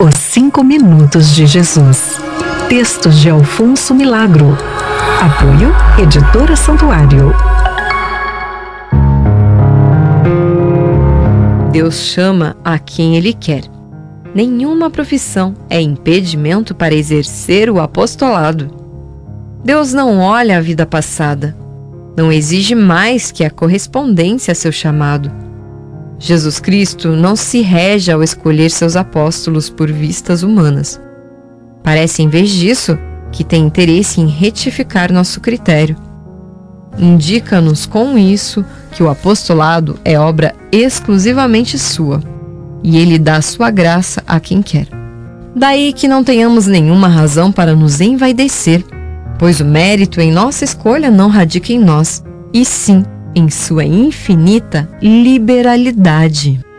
Os 5 Minutos de Jesus. Textos de Alfonso Milagro. Apoio Editora Santuário. Deus chama a quem Ele quer. Nenhuma profissão é impedimento para exercer o apostolado. Deus não olha a vida passada. Não exige mais que a correspondência a seu chamado. Jesus Cristo não se rege ao escolher seus apóstolos por vistas humanas. Parece, em vez disso, que tem interesse em retificar nosso critério. Indica-nos com isso que o apostolado é obra exclusivamente sua, e Ele dá sua graça a quem quer. Daí que não tenhamos nenhuma razão para nos envaidecer, pois o mérito em nossa escolha não radica em nós, e sim em sua infinita liberalidade.